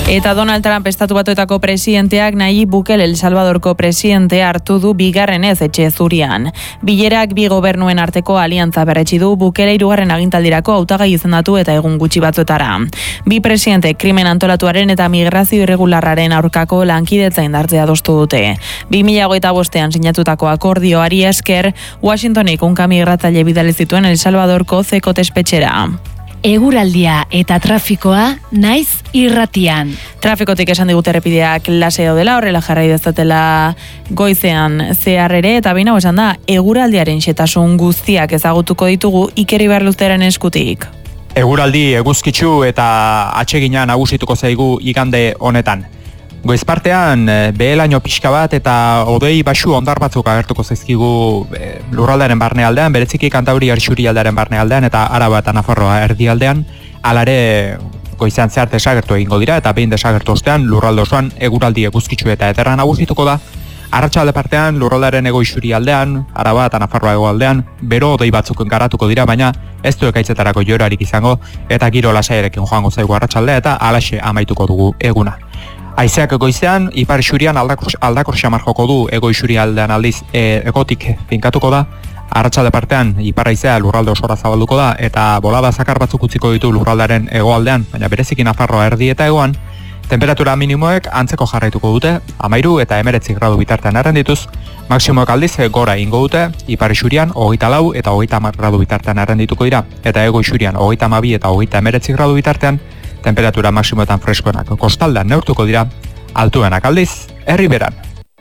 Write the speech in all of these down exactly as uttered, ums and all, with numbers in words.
Eta Donald Trump Estatu Batuetako presidenteak Nayib Bukele El Salvadorko presidentea hartu du bigarrenez etxe zurian. Bilerak bi gobernuen arteko aliantza berretsi du Bukele hirugarren agintaldirako hautagai izendatu eta egun gutxi batzuetara. Bi presidente krimen antolatuaren eta migrazio irregularraren aurkako lankidetza indartzea adostu dute. bi mila hogeita bostean sinatutako akordioari esker, Washingtonek unka migratzaile bidali zituen El Salvadorko Zekot espetxera. Eguraldia eta trafikoa naiz irratian. Trafikotik esan digute errepideak lasai daudela, horrela jarrai dezatela goizean zehar ere, eta bina esan da, eguraldiaren xetasun guztiak ezagutuko ditugu Iker Ibarluzeren eskutik. Eguraldi eguzkitsu eta atsegina nagusituko zaigu igande honetan. Goizpartean behelaino pixka bat eta hodei baxu ondar batzuk agertuko zaizkigu e, lurraldearen barnealdean, bereziki Kantabriar isurialdearen barnealdean eta Araba eta Nafarroa erdialdean, alare goizean zehar desagertu egingo dira eta behin desagertu ostean lurralde osoan eguraldi eguzkitsu eta ederra nagusituko da. Arratsalde partean lurraldearen hego isurialdean, Araba eta Nafarroa hegoaldean, bero hodei batzuk garatuko dira, baina ez du ekaitzetarako joerarik izango eta giro lasaiarekin joango zaigu arratsaldea eta halaxe amaituko dugu eguna. Haizeak goizean, ipar isurian aldakor, aldakor xamar joko du, ego isurialdean aldiz e, egotik finkatuko da. Arratsalde partean, ipar haizea lurralde osora zabalduko da, eta bolada zakar batzuk utziko ditu lurraldearen hegoaldean, baina berezikin Nafarroa erdi eta hegoan, temperatura minimoek antzeko jarraituko dute, amairu eta emeretzi gradu bitartean errendituz, maksimoek aldiz gora ingo dute, ipar isurian hogeita lau eta hogeita hamar gradu bitartean errendituko dira, eta ego isurian hogeita hamabi eta hogeita emeretzi gradu bitartean, temperatura maksimoetan freskoenak kostaldean neurtuko dira, altuenak aldiz, herriberan.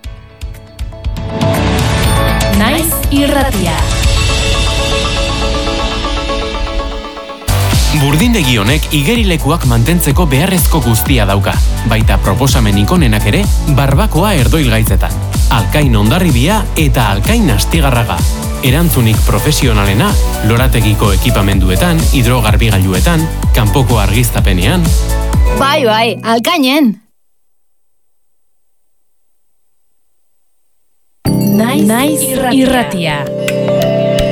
Naiz irratia. Burdindegi honek igerilekuak mantentzeko beharrezko guztia dauka. Baita proposamen ikonenak ere, barbakoa erdoilgaitzetan. Alkain Hondarribia eta Alkain Astigarraga. Erantzunik profesionalena, lorategiko ekipamenduetan, hidrogarbigailuetan, kanpoko argiztapenean. Bai, bai, Alkainen! Naiz, Naiz irratia. irratia.